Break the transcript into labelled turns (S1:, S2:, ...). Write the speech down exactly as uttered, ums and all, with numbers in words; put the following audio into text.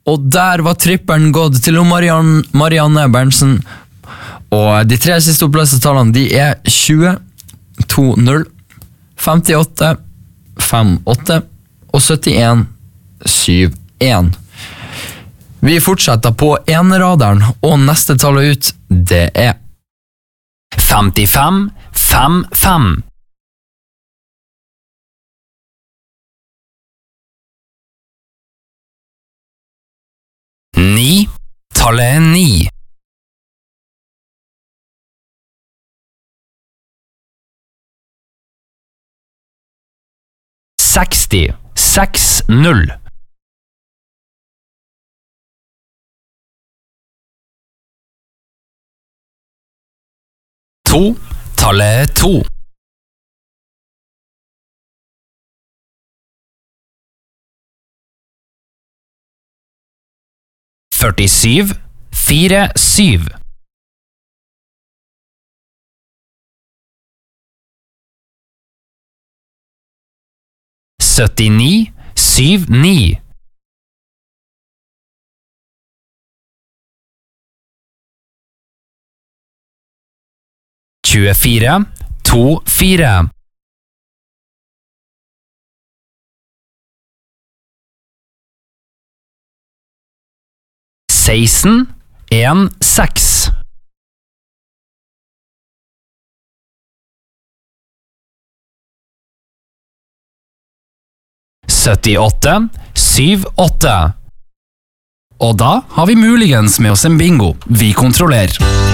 S1: Og der var tripperen gått til Marianne, Marianne Berntsen. Og de tre siste oppløste tallene, de er tjue, to null, femtiåtte, fem åtte og syttien, syv en. Vi fortsetter på eneraderen, og neste tallet ut, det er
S2: femtifem, fem fem. Ni, tallet er ni. seksti, seks null. To, tallet er to. førtisju, fire syv. syttini, syv ni. tjuefire, to fire. seksten, en seks. syttiåtte, syv åtte. Og da har vi muligens med oss en bingo. Vi kontrollerer.